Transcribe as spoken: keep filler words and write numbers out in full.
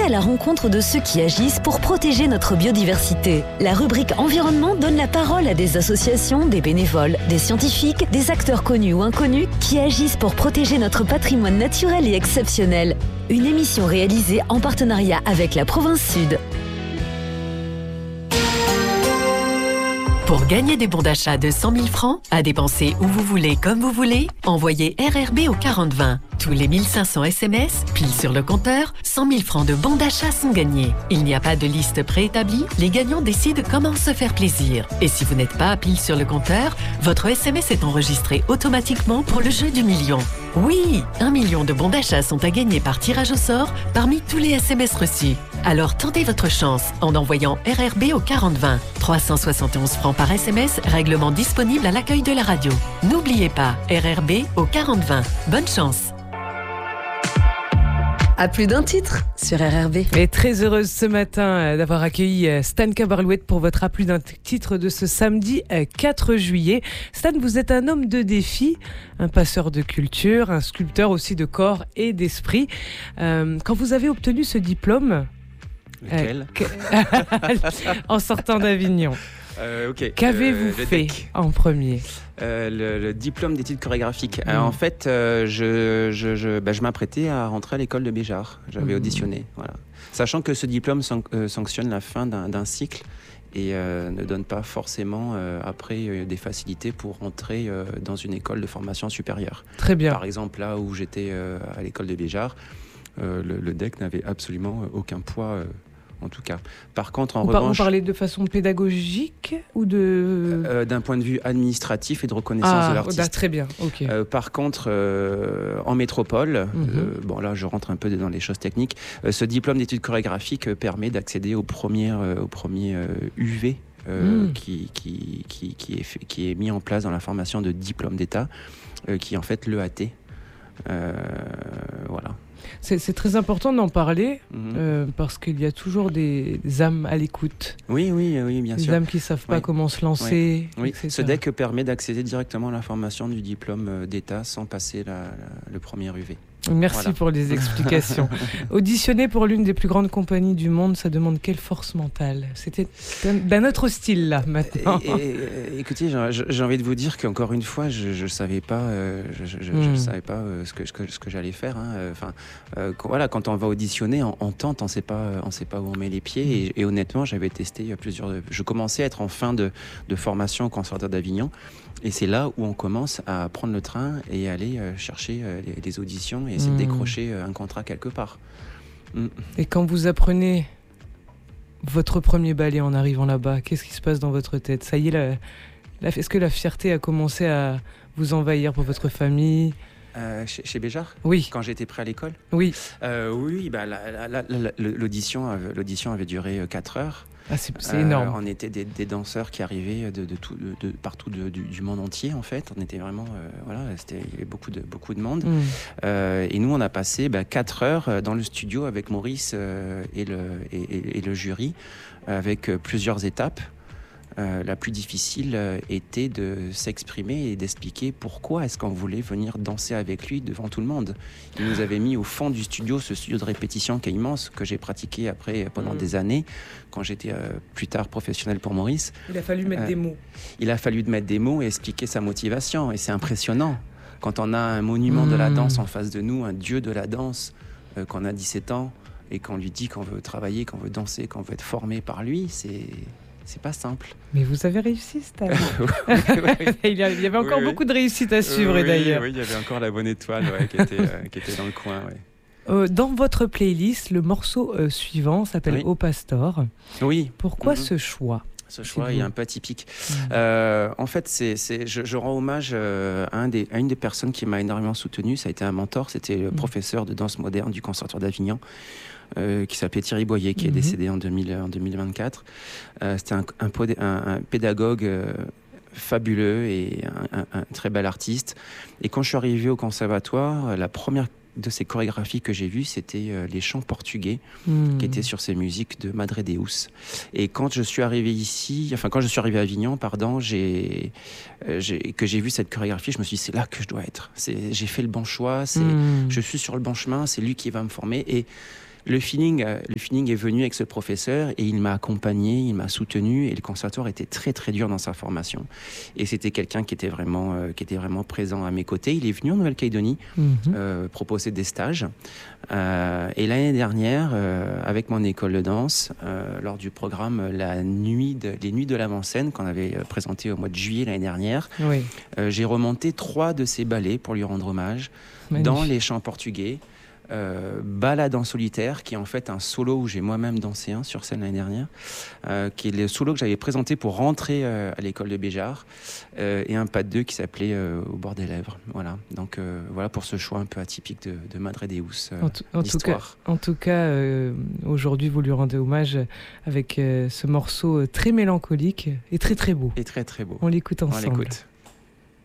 à la rencontre de ceux qui agissent pour protéger notre biodiversité. La rubrique Environnement donne la parole à des associations, des bénévoles, des scientifiques, des acteurs connus ou inconnus qui agissent pour protéger notre patrimoine naturel et exceptionnel. Une émission réalisée en partenariat avec la Province Sud. Pour gagner des bons d'achat de cent mille francs, à dépenser où vous voulez, comme vous voulez, envoyez R R B au quarante vingt. Tous les mille cinq cents S M S, pile sur le compteur, cent mille francs de bons d'achat sont gagnés. Il n'y a pas de liste préétablie, les gagnants décident comment se faire plaisir. Et si vous n'êtes pas pile sur le compteur, votre S M S est enregistré automatiquement pour le jeu du million. Oui, un million de bons d'achat sont à gagner par tirage au sort parmi tous les S M S reçus. Alors tentez votre chance en envoyant R R B au quarante vingt. trois cent soixante et onze francs par S M S, règlement disponible à l'accueil de la radio. N'oubliez pas, R R B au quarante vingt. Bonne chance. À plus d'un titre sur R R B. Et très heureuse ce matin d'avoir accueilli Stan Cabarlouet pour votre à plus d'un titre de ce samedi quatre juillet. Stan, vous êtes un homme de défi, un passeur de culture, un sculpteur aussi de corps et d'esprit. Euh, quand vous avez obtenu ce diplôme, lequel euh, que... en sortant d'Avignon, euh, okay. qu'avez-vous euh, fait en premier? Euh, le, le diplôme d'études chorégraphiques. Mmh. Euh, en fait, euh, je, je, je, bah, je m'apprêtais à rentrer à l'école de Béjart. J'avais mmh. auditionné, voilà. Sachant que ce diplôme san- euh, sanctionne la fin d'un, d'un cycle et euh, ne donne pas forcément euh, après euh, des facilités pour rentrer euh, dans une école de formation supérieure. Très bien. Par exemple, là où j'étais euh, à l'école de Béjart, euh, le, le D E C n'avait absolument aucun poids. Euh, En tout cas. Par contre, en on revanche... Vous parlez de façon pédagogique ou de... Euh, d'un point de vue administratif et de reconnaissance ah, de l'artiste. Bah, très bien, ok. Euh, par contre, euh, en métropole, mm-hmm. euh, bon là je rentre un peu dans les choses techniques, euh, ce diplôme d'études chorégraphiques euh, permet d'accéder au premier, euh, au premier euh, U V euh, mm. qui, qui, qui, qui, est fait, qui est mis en place dans la formation de diplôme d'État, euh, qui est en fait l'E A T. Euh, voilà. C'est, c'est très important d'en parler mmh. euh, parce qu'il y a toujours des, des âmes à l'écoute. Oui, oui, oui, bien des sûr. Des âmes qui ne savent pas oui. comment se lancer. Oui, oui. Ce D E C permet d'accéder directement à la formation du diplôme d'État sans passer la, la, le premier U V. Merci voilà. pour les explications. Auditionner pour l'une des plus grandes compagnies du monde, ça demande quelle force mentale? C'était d'un, d'un autre style là maintenant. Et, et, et, écoutez, j'ai, j'ai envie de vous dire qu'encore une fois, je ne savais pas, euh, je, je, mm. je savais pas euh, ce, que, ce, que, ce que j'allais faire. Hein. Enfin, euh, quand, voilà, quand on va auditionner, on, on tente, on ne sait pas, on sait pas où on met les pieds. Mm. Et, et honnêtement, j'avais testé plusieurs. Je commençais à être en fin de, de formation au Conservatoire d'Avignon. Et c'est là où on commence à prendre le train et aller euh, chercher euh, les, les auditions et essayer mmh. de décrocher euh, un contrat quelque part. Mmh. Et quand vous apprenez votre premier ballet en arrivant là-bas, qu'est-ce qui se passe dans votre tête? Ça y est, la, la, est-ce que la fierté a commencé à vous envahir pour votre famille? Euh, chez, chez Béjart? Oui. Quand j'étais prêt à l'école? Oui. Euh, oui, bah, la, la, la, la, l'audition, avait, l'audition avait duré quatre heures. Ah, c'est, c'est énorme. Euh, on était des, des danseurs qui arrivaient de, de, tout, de, de partout de, du, du monde entier, en fait. On était vraiment... Euh, voilà, c'était, il y avait beaucoup de, beaucoup de monde. Mm. Euh, et nous, on a passé bah, quatre heures dans le studio avec Maurice euh, et, le, et, et, et le jury, avec euh, plusieurs étapes. Euh, la plus difficile euh, était de s'exprimer et d'expliquer pourquoi est-ce qu'on voulait venir danser avec lui devant tout le monde. Il nous avait mis au fond du studio, ce studio de répétition qui est immense, que j'ai pratiqué après pendant mmh. des années, quand j'étais euh, plus tard professionnel pour Maurice. Il a fallu mettre euh, des mots. Il a fallu mettre des mots et expliquer sa motivation, et c'est impressionnant. Quand on a un monument mmh. de la danse en face de nous, un dieu de la danse, euh, qu'on a dix-sept ans, et qu'on lui dit qu'on veut travailler, qu'on veut danser, qu'on veut être formé par lui, c'est... C'est pas simple. Mais vous avez réussi, Stan. oui, oui. Il y avait encore oui, beaucoup de réussite à suivre, oui, d'ailleurs. Oui, il y avait encore la bonne étoile ouais, qui, était, euh, qui était dans le coin. Ouais. Euh, dans votre playlist, le morceau euh, suivant s'appelle oui. Au Pastor. Oui. Pourquoi mm-hmm. ce choix? Ce choix est un peu atypique. Mmh. Euh, en fait, c'est, c'est, je, je rends hommage euh, à, un des, à une des personnes qui m'a énormément soutenu. Ça a été un mentor. C'était le mmh. professeur de danse moderne du Conservatoire d'Avignon, euh, qui s'appelait Thierry Boyer, qui mmh. est décédé en, deux mille, en deux mille vingt-quatre. Euh, c'était un, un, un, un pédagogue euh, fabuleux et un, un, un très bel artiste. Et quand je suis arrivé au conservatoire, la première de ces chorégraphies que j'ai vues, c'était euh, les chants portugais mmh. qui étaient sur ces musiques de Madre Deus. Et quand je suis arrivé ici, enfin quand je suis arrivé à Avignon, pardon, j'ai, euh, j'ai, que j'ai vu cette chorégraphie, je me suis dit, c'est là que je dois être. C'est, j'ai fait le bon choix, c'est, mmh. je suis sur le bon chemin, c'est lui qui va me former. Et le feeling, euh, le feeling est venu avec ce professeur et il m'a accompagné, il m'a soutenu et le conservatoire était très très dur dans sa formation. Et c'était quelqu'un qui était vraiment, euh, qui était vraiment présent à mes côtés. Il est venu en Nouvelle-Calédonie mmh. euh, proposer des stages. Euh, et l'année dernière, euh, avec mon école de danse, euh, lors du programme la nuit de, les Nuits de l'Avant-Scène qu'on avait présenté au mois de juillet l'année dernière, oui. euh, j'ai remonté trois de ses ballets pour lui rendre hommage. Magnifique. Dans les chants portugais, euh, Balade en solitaire, qui est en fait un solo où j'ai moi-même dansé un sur scène l'année dernière, euh, qui est le solo que j'avais présenté pour rentrer euh, à l'école de Béjart, euh, et un pas de deux qui s'appelait euh, Au bord des lèvres. Voilà, donc euh, voilà pour ce choix un peu atypique de, de Madre Deus. Euh, en, t- en tout cas, en tout cas euh, aujourd'hui vous lui rendez hommage avec euh, ce morceau très mélancolique et très très beau. Et très très beau. On l'écoute ensemble. On l'écoute.